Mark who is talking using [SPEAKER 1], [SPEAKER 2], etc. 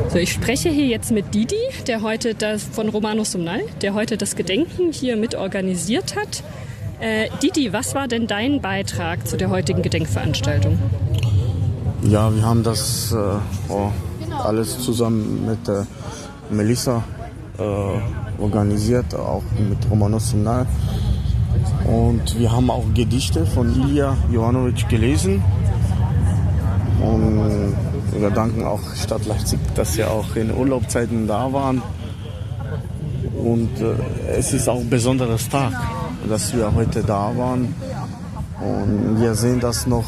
[SPEAKER 1] So, ich spreche hier jetzt mit Didi, der heute von Romano Somnal, der heute das Gedenken hier mit organisiert hat. Didi, was war denn dein Beitrag zu der heutigen Gedenkveranstaltung?
[SPEAKER 2] Ja, wir haben das alles zusammen mit Melissa organisiert, auch mit Romano Somnal. Und wir haben auch Gedichte von Ilija Jovanović gelesen. Und wir danken auch Stadt Leipzig, dass sie auch in Urlaubszeiten da waren. Und es ist auch ein besonderer Tag, dass wir heute da waren. Und wir sehen das noch